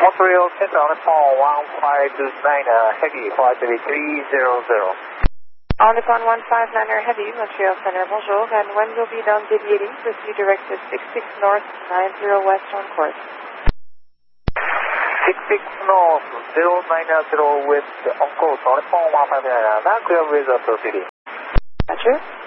Montreal Center on the phone 1529 heavy, flight 300. On the phone 159er Heavy, Montreal Center, bonjour, and when will be down deviating, proceed direct to 66 North, 90 West on course. 66 North, 090 with on course on the phone 1529, clear with the proceeding. Roger.